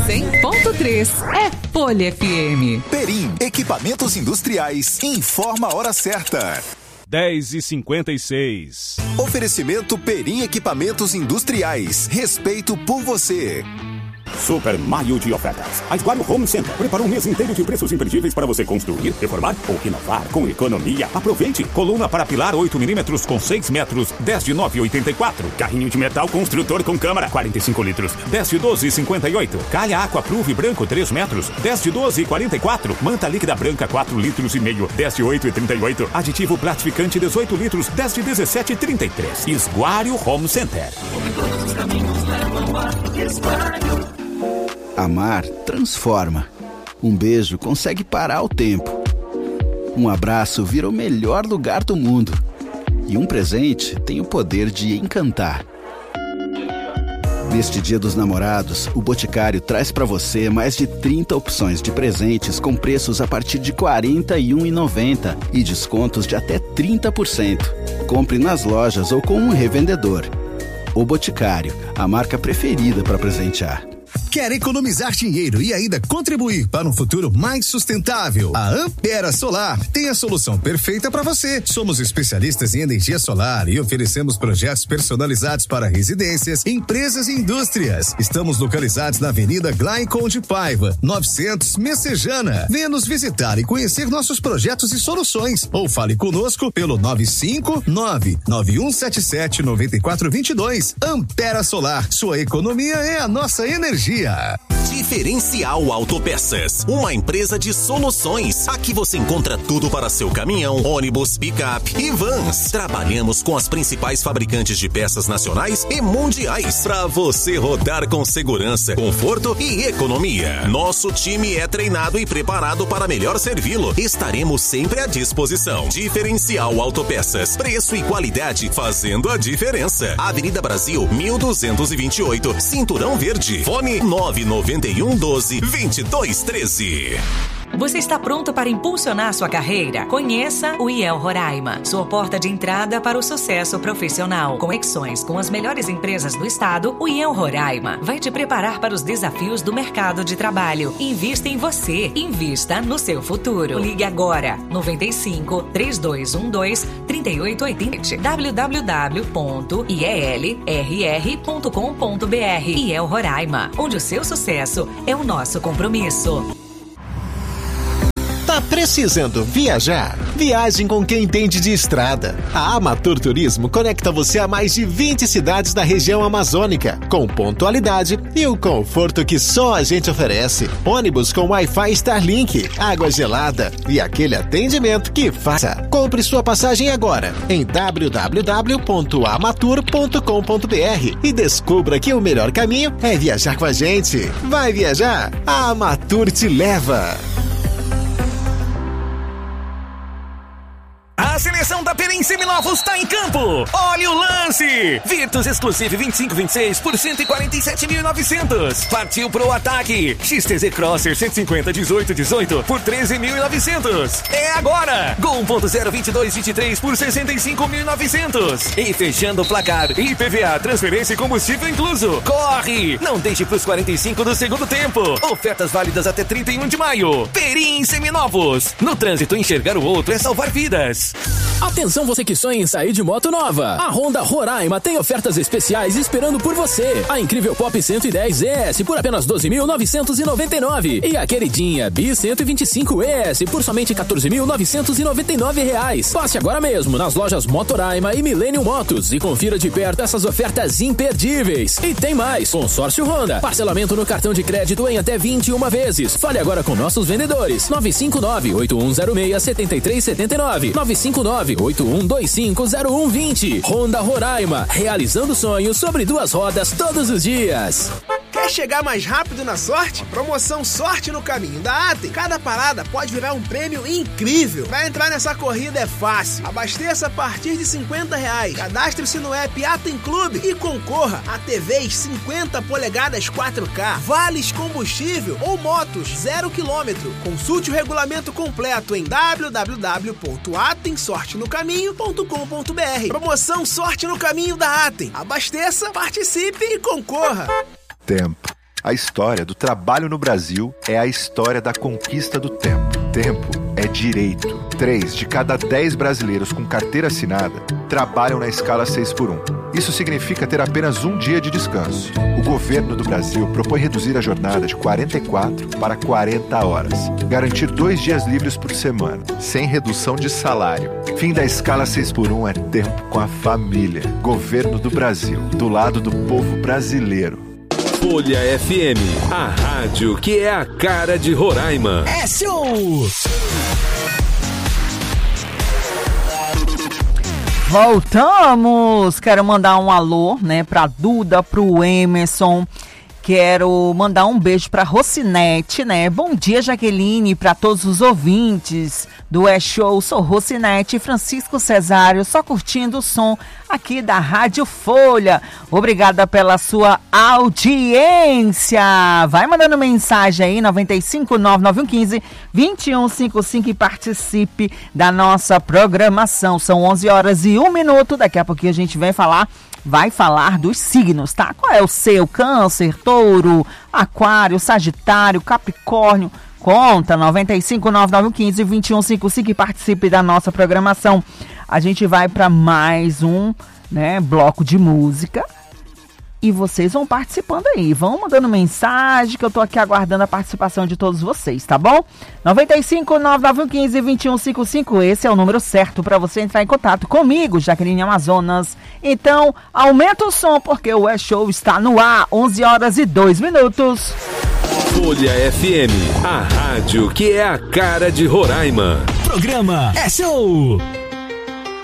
100.3 é Folha FM. Perim, equipamentos industriais, informa a hora certa. 10h56. Oferecimento Perim Equipamentos Industriais. Respeito por você. Super maio de ofertas. A Esguario Home Center preparou um mês inteiro de preços imperdíveis para você construir, reformar ou renovar com economia. Aproveite! Coluna para pilar 8 mm com 6 metros, 10 de 9,84. Carrinho de metal construtor com câmara, 45 litros, 10 de 12,58. Calha Aquaproof branco 3 metros, 10 de 12,44. Manta líquida branca 4 litros e meio, 10 de 8,38. Aditivo platificante 18 litros, 10 de 17,33. Esguario Home Center. Todos os caminhos levam a Esguario. Amar transforma. Um beijo consegue parar o tempo. Um abraço vira o melhor lugar do mundo. E um presente tem o poder de encantar. Neste Dia dos Namorados, o Boticário traz para você mais de 30 opções de presentes com preços a partir de R$ 41,90 e descontos de até 30%. Compre nas lojas ou com um revendedor. O Boticário, a marca preferida para presentear. Quer economizar dinheiro e ainda contribuir para um futuro mais sustentável? A Ampera Solar tem a solução perfeita para você. Somos especialistas em energia solar e oferecemos projetos personalizados para residências, empresas e indústrias. Estamos localizados na Avenida Glaicon de Paiva, 900 Messejana. Venha nos visitar e conhecer nossos projetos e soluções. Ou fale conosco pelo 959-9177-9422. Ampera Solar, sua economia é a nossa energia. Diferencial Autopeças, uma empresa de soluções. Aqui você encontra tudo para seu caminhão, ônibus, picape e vans. Trabalhamos com as principais fabricantes de peças nacionais e mundiais para você rodar com segurança, conforto e economia. Nosso time é treinado e preparado para melhor servi-lo. Estaremos sempre à disposição. Diferencial Autopeças, preço e qualidade fazendo a diferença. Avenida Brasil 1228, Cinturão Verde. Fone 99112-2213. Você está pronto para impulsionar sua carreira? Conheça o IEL Roraima, sua porta de entrada para o sucesso profissional. Conexões com as melhores empresas do estado, o IEL Roraima vai te preparar para os desafios do mercado de trabalho. Invista em você, invista no seu futuro. Ligue agora, 95-3212-3880, www.ielrr.com.br. IEL Roraima, onde o seu sucesso é o nosso compromisso. Tá precisando viajar? Viagem com quem entende de estrada. A Amatur Turismo conecta você a mais de 20 cidades da região amazônica, com pontualidade e o conforto que só a gente oferece. Ônibus com Wi-Fi Starlink, água gelada e aquele atendimento que faça. Compre sua passagem agora em www.amatur.com.br e descubra que o melhor caminho é viajar com a gente. Vai viajar? A Amatur te leva. A seleção da Perim Seminovos está em campo. Olha o lance. Virtus Exclusive 2526 por 147.900. Partiu pro ataque. XTZ Crosser 150 1818 por 13.900. É agora. Gol 1.0 2223 por 65.900. E fechando o placar, IPVA, transferência e combustível incluso. Corre. Não deixe pros 45 do segundo tempo. Ofertas válidas até 31 de maio. Perim Seminovos. No trânsito, enxergar o outro é salvar vidas. Atenção você que sonha em sair de moto nova. A Honda Roraima tem ofertas especiais esperando por você. A incrível Pop 110 ES por apenas 12.999 e a queridinha Bi 125 ES por somente R$14.999. Passe agora mesmo nas lojas Motoraima e Millennium Motos e confira de perto essas ofertas imperdíveis. E tem mais, consórcio Honda, parcelamento no cartão de crédito em até 21 vezes. Fale agora com nossos vendedores. 959-8106-7379 959-8125-0120. Honda Roraima, realizando sonhos sobre duas rodas todos os dias. Quer chegar mais rápido na sorte? Promoção Sorte no Caminho da Atem. Cada parada pode virar um prêmio incrível. Pra entrar nessa corrida é fácil. Abasteça a partir de R$50. Cadastre-se no app Atem Clube e concorra a TVs 50 polegadas 4K, vales combustível ou motos 0 km. Consulte o regulamento completo em www.atemsortenocaminho.com.br. Promoção Sorte no Caminho da Atem. Abasteça, participe e concorra. Tempo. A história do trabalho no Brasil é a história da conquista do tempo. Tempo é direito. 3 de cada 10 brasileiros com carteira assinada trabalham na escala 6x1. Isso significa ter apenas um dia de descanso. O governo do Brasil propõe reduzir a jornada de 44 para 40 horas. Garantir 2 dias livres por semana, sem redução de salário. Fim da escala 6x1 é tempo com a família. Governo do Brasil, do lado do povo brasileiro. Folha FM, a rádio que é a cara de Roraima. É show! Voltamos! Quero mandar um alô, né, pra Duda, pro Emerson. Quero mandar um beijo pra Rocinete, né? Bom dia, Jaqueline, para todos os ouvintes do Show. Sou Rocinete, Francisco Cesário, só curtindo o som aqui da Rádio Folha. Obrigada pela sua audiência. Vai mandando mensagem aí, 959-9115-2155 e participe da nossa programação. São 11h01. Daqui a pouquinho a gente vai falar dos signos, tá? Qual é o seu? Câncer, Touro, Aquário, Sagitário, Capricórnio. Conta, 959-9115-2155 e participe da nossa programação. A gente vai para mais um, né, bloco de música. E vocês vão participando aí, vão mandando mensagem, que eu tô aqui aguardando a participação de todos vocês, tá bom? 95-9915-2155, esse é o número certo para você entrar em contato comigo, Jaqueline Amazonas. Então, aumenta o som, porque o Show está no ar, 11h02. Folha FM, a rádio que é a cara de Roraima. Programa Show!